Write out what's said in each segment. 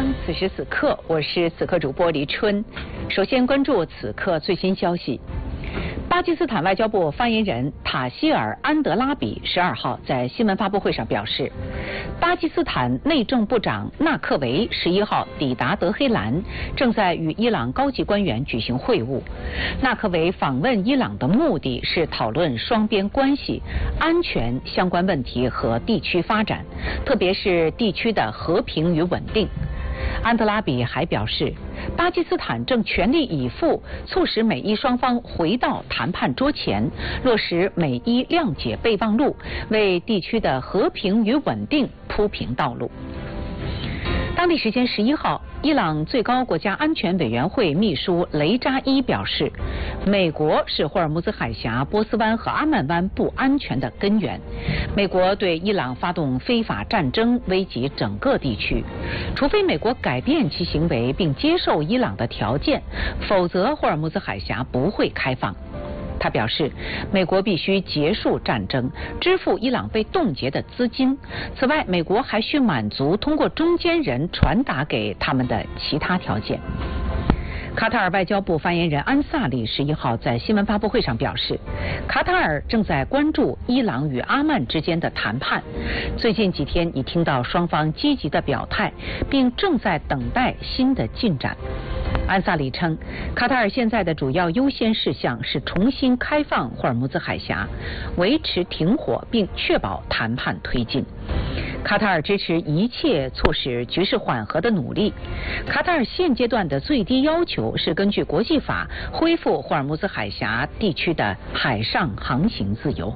央此时此刻，我是此刻主播黎春。首先关注此刻最新消息。巴基斯坦外交部发言人塔希尔·安德拉比12号在新闻发布会上表示，巴基斯坦内政部长纳克维11号抵达德黑兰，正在与伊朗高级官员举行会晤。纳克维访问伊朗的目的是讨论双边关系、安全相关问题和地区发展，特别是地区的和平与稳定。安德拉比还表示，巴基斯坦正全力以赴促使美伊双方回到谈判桌前，落实美伊谅解备忘录，为地区的和平与稳定铺平道路。当地时间11号，伊朗最高国家安全委员会秘书雷扎伊表示，美国是霍尔木兹海峡、波斯湾和阿曼湾不安全的根源。美国对伊朗发动非法战争，危及整个地区。除非美国改变其行为并接受伊朗的条件，否则霍尔木兹海峡不会开放。他表示，美国必须结束战争，支付伊朗被冻结的资金。此外，美国还需满足通过中间人传达给他们的其他条件。卡塔尔外交部发言人安萨里11号在新闻发布会上表示，卡塔尔正在关注伊朗与阿曼之间的谈判，最近几天已听到双方积极的表态，并正在等待新的进展。安萨里称，卡塔尔现在的主要优先事项是重新开放霍尔木兹海峡，维持停火并确保谈判推进。卡塔尔支持一切促使局势缓和的努力。卡塔尔现阶段的最低要求是根据国际法恢复霍尔木兹海峡地区的海上航行自由。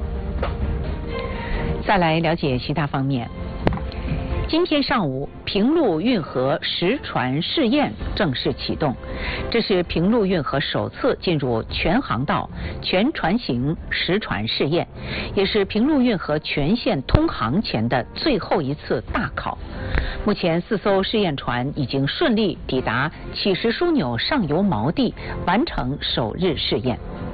再来了解其他方面。今天上午，平陆运河实船试验正式启动，这是平陆运河首次进入全航道、全船型实船试验，也是平陆运河全线通航前的最后一次大考。目前4艘试验船已经顺利抵达起石枢纽上游锚地，完成首日试验。